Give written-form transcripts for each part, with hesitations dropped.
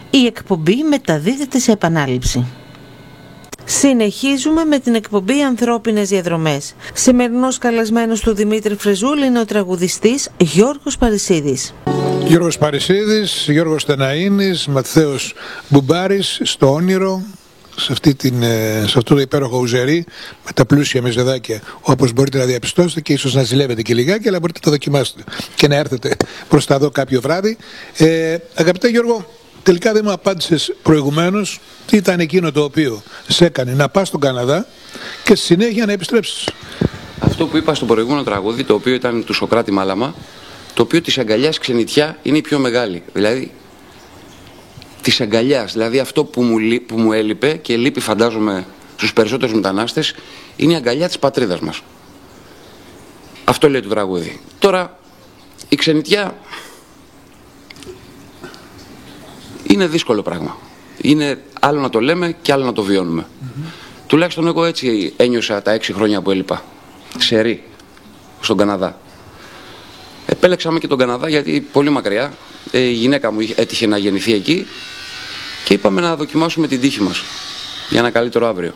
Η εκπομπή μεταδίδεται σε επανάληψη. Συνεχίζουμε με την εκπομπή Ανθρώπινες Διαδρομές. Σημερινός καλεσμένος του Δημήτρη Φρεζούλη είναι ο τραγουδιστής Γιώργος Παρισίδης. Γιώργος Παρισίδης, Γιώργος Τεναΐνης, Ματθαίος Μπουμπάρης, στο Όνειρο, σε αυτό το υπέροχο ουζερί με τα πλούσια μεζεδάκια, όπως μπορείτε να διαπιστώσετε και ίσως να ζηλεύετε και λιγάκι, αλλά μπορείτε να το δοκιμάσετε και να έρθετε προς τα εδώ κάποιο βράδυ. Αγαπητέ Γιώργο, τελικά δεν μου απάντησες προηγουμένως τι ήταν εκείνο το οποίο σε έκανε να πας στον Καναδά και στη συνέχεια να επιστρέψεις. Αυτό που είπα στο προηγούμενο τραγούδι, το οποίο ήταν του Σοκράτη Μάλαμα, το οποίο της αγκαλιάς ξενιτιά είναι η πιο μεγάλη. Δηλαδή, της αγκαλιάς, δηλαδή αυτό που μου έλειπε και λείπει φαντάζομαι στους περισσότερους μετανάστες, είναι η αγκαλιά της πατρίδας μας. Αυτό λέει το τραγούδι. Τώρα, η ξενιτιά είναι δύσκολο πράγμα. Είναι άλλο να το λέμε και άλλο να το βιώνουμε. Τουλάχιστον εγώ έτσι ένιωσα τα 6 χρόνια που έλειπα. Ξερή, στον Καναδά. Επέλεξαμε και τον Καναδά γιατί πολύ μακριά. Η γυναίκα μου έτυχε να γεννηθεί εκεί και είπαμε να δοκιμάσουμε την τύχη μας για ένα καλύτερο αύριο.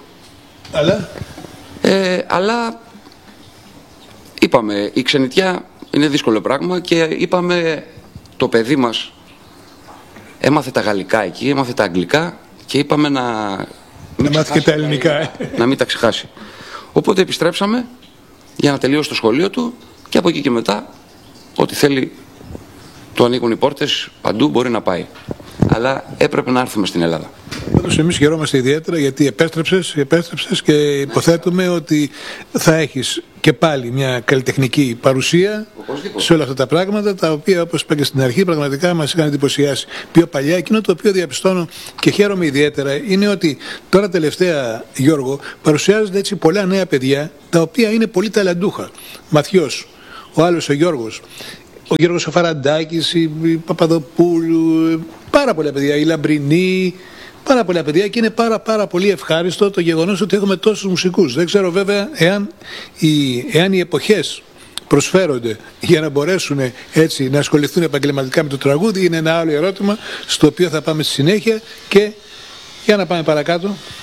Αλλά είπαμε, η ξενιτιά είναι δύσκολο πράγμα και είπαμε το παιδί μας έμαθε τα γαλλικά εκεί, έμαθε τα αγγλικά και είπαμε να μάθει και τα ελληνικά. Να μην τα ξεχάσει. Οπότε επιστρέψαμε για να τελειώσει το σχολείο του και από εκεί και μετά ό,τι θέλει του ανοίγουν οι πόρτες, παντού μπορεί να πάει. Αλλά έπρεπε να έρθουμε στην Ελλάδα. Πάντως εμείς χαιρόμαστε ιδιαίτερα γιατί επέστρεψες και υποθέτουμε ότι θα έχεις και πάλι μια καλλιτεχνική παρουσία σε όλα αυτά τα πράγματα, τα οποία, όπως είπα και στην αρχή, πραγματικά μας είχαν εντυπωσιάσει πιο παλιά. Εκείνο το οποίο διαπιστώνω και χαίρομαι ιδιαίτερα είναι ότι τώρα τελευταία, Γιώργο, παρουσιάζονται έτσι πολλά νέα παιδιά τα οποία είναι πολύ ταλαντούχα. Μαθιός, ο άλλος ο Γιώργος. Ο Γιώργος ο Φαραντάκης, η Παπαδοπούλου, πάρα πολλά παιδιά, η Λαμπρινή, πάρα πολλά παιδιά και είναι πάρα πολύ ευχάριστο το γεγονός ότι έχουμε τόσους μουσικούς. Δεν ξέρω βέβαια εάν οι εποχές προσφέρονται για να μπορέσουν έτσι να ασχοληθούν επαγγελματικά με το τραγούδι, είναι ένα άλλο ερώτημα στο οποίο θα πάμε στη συνέχεια και για να πάμε παρακάτω.